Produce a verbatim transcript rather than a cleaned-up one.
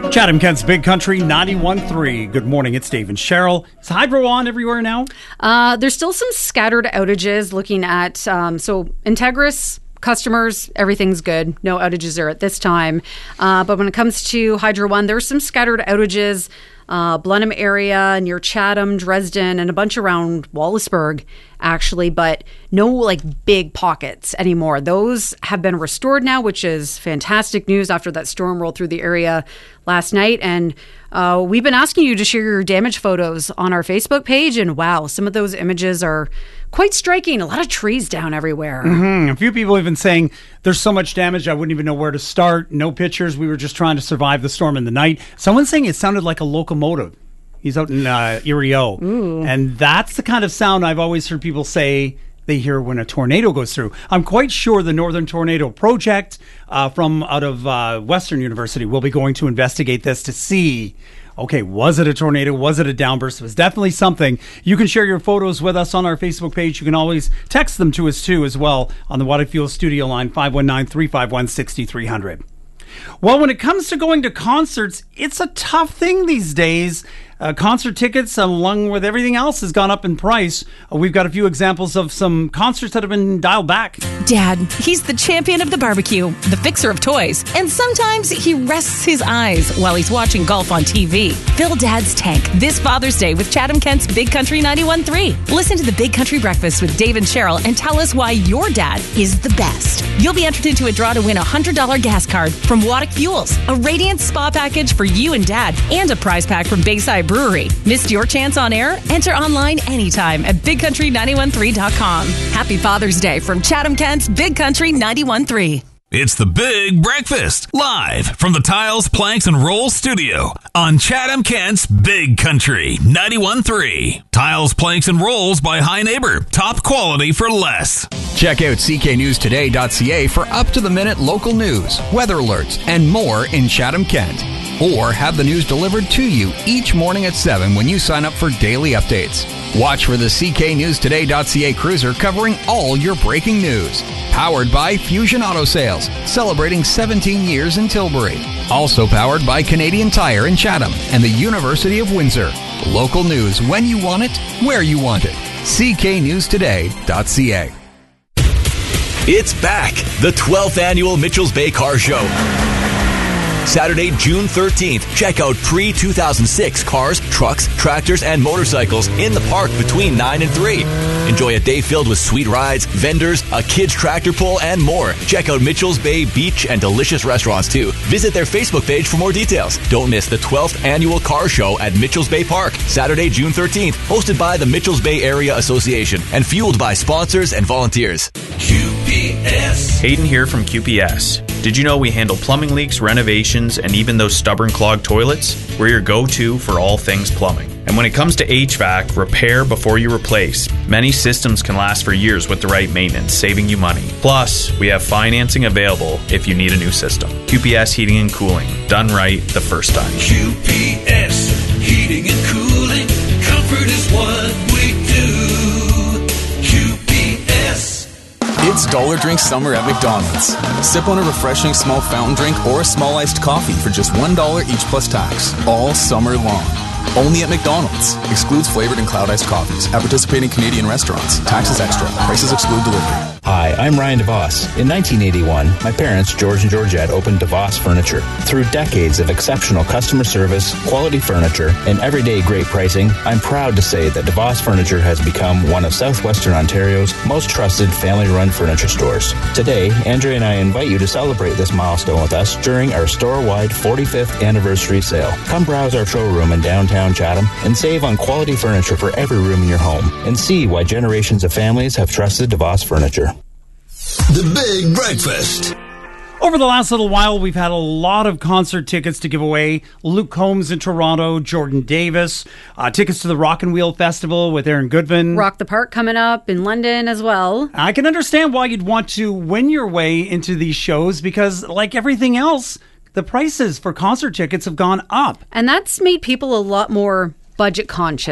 Chatham Kent's Big Country ninety-one point three. Good morning, it's Dave and Cheryl. Is hydro on everywhere now? Uh, there's still some scattered outages looking at, um, so Integris customers, everything's good. No outages there at this time. Uh, but when it comes to Hydro One, there's some scattered outages. Uh, Blenheim area, near Chatham, Dresden, and a bunch around Wallaceburg, actually, but no like big pockets anymore. Those have been restored now, which is fantastic news after that storm rolled through the area last night. And uh, we've been asking you to share your damage photos on our Facebook page, and wow, some of those images are quite striking. A lot of trees down everywhere. Mm-hmm. A few people have been saying there's so much damage, I wouldn't even know where to start. No pictures. We were just trying to survive the storm in the night. Someone's saying it sounded like a locomotive. He's out in uh, Erie O. Ooh. And that's the kind of sound I've always heard people say they hear when a tornado goes through. I'm quite sure the Northern Tornado Project uh, from out of uh, Western University will be going to investigate this to see, okay, was it a tornado? Was it a downburst? It was definitely something. You can share your photos with us on our Facebook page. You can always text them to us too as well on the Water Fuel studio line five one nine, three five one, six three zero zero. Well, when it comes to going to concerts, it's a tough thing these days. Uh, concert tickets, along with everything else, has gone up in price. Uh, we've got a few examples of some concerts that have been dialed back. Dad, he's the champion of the barbecue, the fixer of toys, and sometimes he rests his eyes while he's watching golf on T V. Fill Dad's tank this Father's Day with Chatham Kent's Big Country ninety-one point three. Listen to the Big Country Breakfast with Dave and Cheryl and tell us why your dad is the best. You'll be entered into a draw to win a one hundred dollars gas card from Waddick Fuels, a radiant spa package for you and Dad, and a prize pack from Bayside Brewery. Missed your chance on air? Enter online anytime at big country nine one three dot com. Happy Father's Day from Chatham Kent's Big Country ninety-one point three. It's the Big Breakfast, live from the Tiles, Planks, and Rolls studio on Chatham Kent's Big Country ninety-one point three. Tiles, Planks, and Rolls by High Neighbor. Top quality for less. Check out c k news today dot c a for up-to-the-minute local news, weather alerts, and more in Chatham Kent. Or have the news delivered to you each morning at seven when you sign up for daily updates. Watch for the c k news today dot c a cruiser covering all your breaking news. Powered by Fusion Auto Sales, celebrating seventeen years in Tilbury. Also powered by Canadian Tire in Chatham and the University of Windsor. Local news when you want it, where you want it. c k news today dot c a. It's back, the twelfth annual Mitchell's Bay Car Show. Saturday, June thirteenth, check out pre two thousand six cars, trucks, tractors, and motorcycles in the park between nine and three. Enjoy a day filled with sweet rides, vendors, a kids tractor pull, and more. Check out Mitchell's Bay Beach and delicious restaurants too. Visit their Facebook page for more details. Don't miss the twelfth annual car show at Mitchell's Bay Park, Saturday, June thirteenth, hosted by the Mitchell's Bay Area Association and fueled by sponsors and volunteers. Q P S. Hayden here from Q P S. Did you know we handle plumbing leaks, renovations, and even those stubborn clogged toilets? We're your go-to for all things plumbing. And when it comes to H V A C, repair before you replace. Many systems can last for years with the right maintenance, saving you money. Plus, we have financing available if you need a new system. Q P S Heating and Cooling. Done right the first time. Q P S Heating and Cooling. Comfort is what we do. Q P S. It's Dollar Drink Summer at McDonald's. Sip on a refreshing small fountain drink or a small iced coffee for just one dollar each plus tax, all summer long. Only at McDonald's. Excludes flavored and cloud iced coffees at participating Canadian restaurants. Taxes extra. Prices exclude delivery. Hi, I'm Ryan DeVos. In nineteen eighty-one, my parents, George and Georgette, opened DeVos Furniture. Through decades of exceptional customer service, quality furniture, and everyday great pricing, I'm proud to say that DeVos Furniture has become one of Southwestern Ontario's most trusted family-run furniture stores. Today, Andrea and I invite you to celebrate this milestone with us during our store-wide forty-fifth anniversary sale. Come browse our showroom in downtown Chatham and save on quality furniture for every room in your home and see why generations of families have trusted DeVos Furniture. The Big Breakfast. Over the last little while, we've had a lot of concert tickets to give away. Luke Combs in Toronto, Jordan Davis, uh, tickets to the Rock and Wheel Festival with Aaron Goodman. Rock the Park coming up in London as well. I can understand why you'd want to win your way into these shows because, like everything else, the prices for concert tickets have gone up. And that's made people a lot more budget conscious.